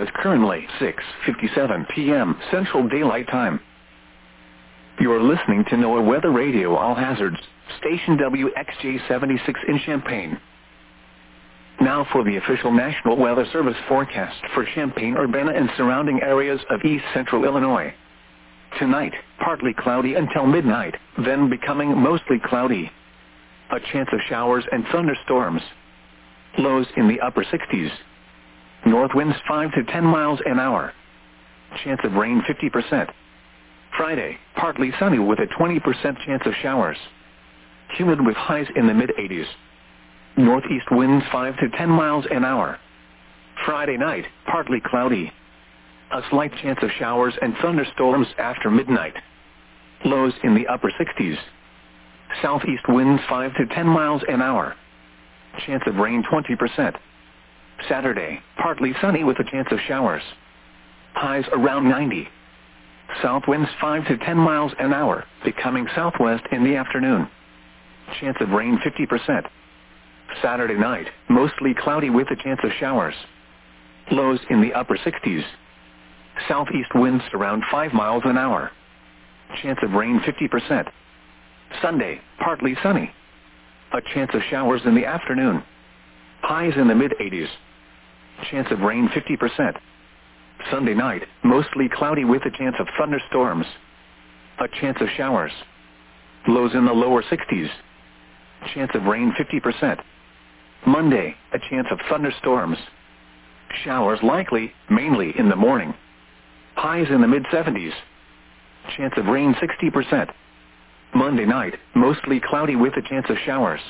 It's currently 6:57 p.m. Central Daylight Time. You are listening to NOAA Weather Radio All Hazards, station WXJ76 in Champaign. Now for the official National Weather Service forecast for Champaign-Urbana and surrounding areas of east central Illinois. Tonight, partly cloudy until midnight, then becoming mostly cloudy. A chance of showers and thunderstorms. Lows in the upper 60s. North winds 5 to 10 miles an hour. Chance of rain 50%. Friday, partly sunny with a 20% chance of showers. Humid with highs in the mid-80s. Northeast winds 5 to 10 miles an hour. Friday night, partly cloudy. A slight chance of showers and thunderstorms after midnight. Lows in the upper 60s. Southeast winds 5 to 10 miles an hour. Chance of rain 20%. Saturday, partly sunny with a chance of showers. Highs around 90. South winds 5 to 10 miles an hour, becoming southwest in the afternoon. Chance of rain 50%. Saturday night, mostly cloudy with a chance of showers. Lows in the upper 60s. Southeast winds around 5 miles an hour. Chance of rain 50%. Sunday, partly sunny. A chance of showers in the afternoon. Highs in the mid-80s. Chance of rain 50%. Sunday night, mostly cloudy with a chance of thunderstorms. A chance of showers. Lows in the lower 60s. Chance of rain 50%. Monday, a chance of thunderstorms. Showers likely, mainly in the morning. Highs in the mid-70s. Chance of rain 60%. Monday night, mostly cloudy with a chance of showers.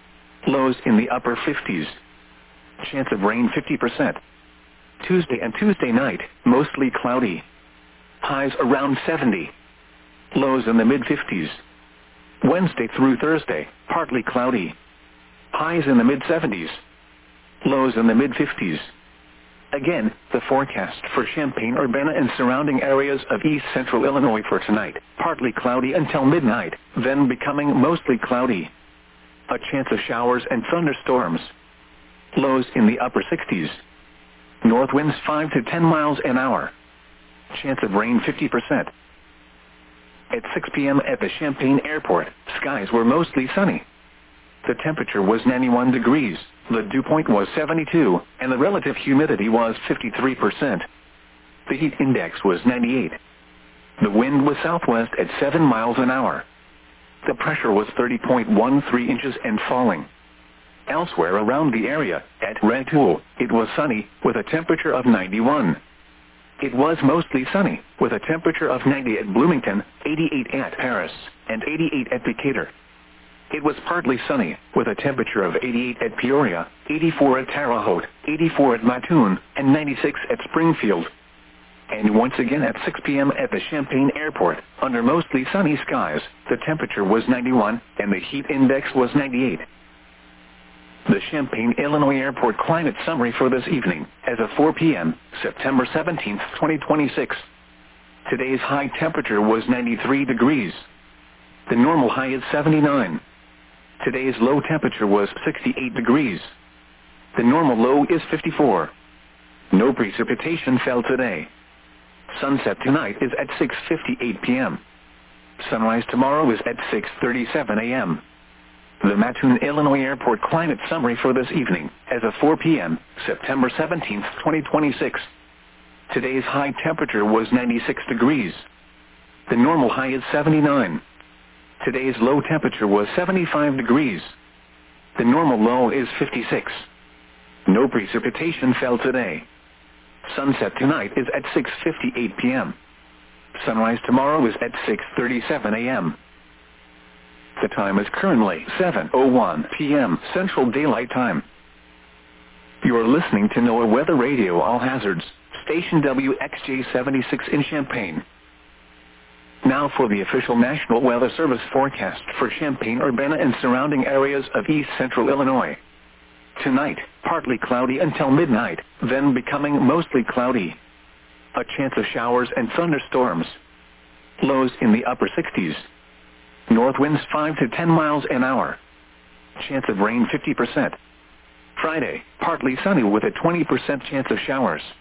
Lows in the upper 50s. Chance of rain 50%. Tuesday and Tuesday night, mostly cloudy. Highs around 70. Lows in the mid-50s. Wednesday through Thursday, partly cloudy. Highs in the mid-70s. Lows in the mid-50s. Again, the forecast for Champaign-Urbana and surrounding areas of east central Illinois for tonight. Partly cloudy until midnight, then becoming mostly cloudy. A chance of showers and thunderstorms. Lows in the upper 60s. North winds 5 to 10 miles an hour. Chance of rain 50%. At 6 p.m. at the Champaign Airport, skies were mostly sunny. The temperature was 91 degrees, the dew point was 72, and the relative humidity was 53%. The heat index was 98. The wind was southwest at 7 miles an hour. The pressure was 30.13 inches and falling. Elsewhere around the area, at Red Hool, it was sunny, with a temperature of 91. It was mostly sunny, with a temperature of 90 at Bloomington, 88 at Paris, and 88 at Decatur. It was partly sunny, with a temperature of 88 at Peoria, 84 at Terre Haute, 84 at Mattoon, and 96 at Springfield. And once again at 6 p.m. at the Champaign Airport, under mostly sunny skies, the temperature was 91, and the heat index was 98. The Champaign, Illinois Airport climate summary for this evening, as of 4 p.m., September 17, 2026. Today's high temperature was 93 degrees. The normal high is 79. Today's low temperature was 68 degrees. The normal low is 54. No precipitation fell today. Sunset tonight is at 6:58 p.m. Sunrise tomorrow is at 6:37 a.m. The Mattoon, Illinois Airport climate summary for this evening, as of 4 p.m., September 17, 2026. Today's high temperature was 96 degrees. The normal high is 79. Today's low temperature was 75 degrees. The normal low is 56. No precipitation fell today. Sunset tonight is at 6:58 p.m. Sunrise tomorrow is at 6:37 a.m. The time is currently 7:01 p.m. Central Daylight Time. You are listening to NOAA Weather Radio All Hazards, station WXJ76 in Champaign. Now for the official National Weather Service forecast for Champaign-Urbana and surrounding areas of east central Illinois. Tonight, partly cloudy until midnight, then becoming mostly cloudy. A chance of showers and thunderstorms. Lows in the upper 60s. North winds 5 to 10 miles an hour. Chance of rain 50%. Friday, partly sunny with a 20% chance of showers.